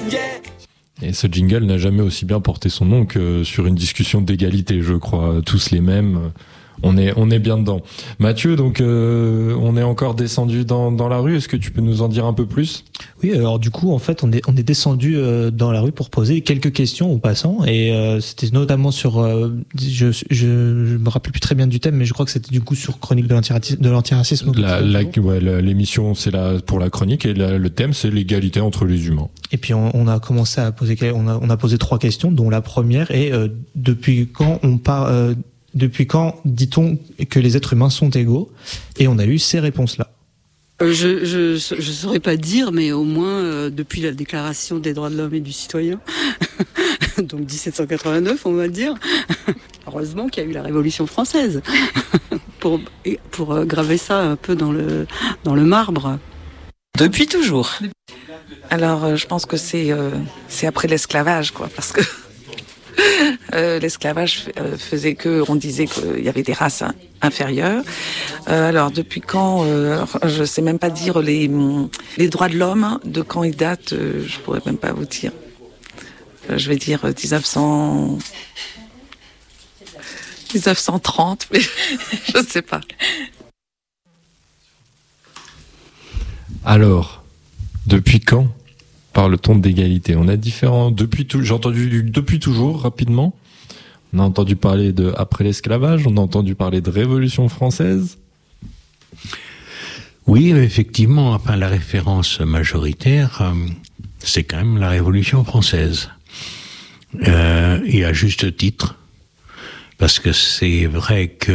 Et ce jingle n'a jamais aussi bien porté son nom que sur une discussion d'égalité, je crois. Tous les mêmes. On est bien dedans. Mathieu, donc on est encore descendu dans la rue. Est-ce que tu peux nous en dire un peu plus ? Oui, alors du coup, en fait, on est descendu dans la rue pour poser quelques questions aux passants, et c'était notamment sur, je me rappelle plus très bien du thème, mais je crois que c'était du coup sur chronique de l'antiracisme. L'émission, c'est pour la chronique, et le thème, c'est l'égalité entre les humains. Et puis on a commencé à poser, on a posé 3 questions, dont la première est depuis quand dit-on que les êtres humains sont égaux ? Et on a eu ces réponses-là. Je saurais pas dire, mais au moins depuis la Déclaration des droits de l'homme et du citoyen, donc 1789, on va dire. Heureusement qu'il y a eu la Révolution française pour graver ça un peu dans le marbre. Depuis toujours. Alors, je pense que c'est après l'esclavage, quoi, parce que l'esclavage faisait on disait qu'il y avait des races inférieures. Alors depuis quand je sais même pas dire les droits de l'homme, de quand ils datent, je pourrais même pas vous dire. Je vais dire 1930, mais je sais pas. Alors, depuis quand parle-t-on d'égalité ? On a différents j'ai entendu depuis toujours rapidement. On a entendu parler de après l'esclavage, on a entendu parler de Révolution française. Oui, effectivement, enfin la référence majoritaire, c'est quand même la Révolution française. Et à juste titre, parce que c'est vrai que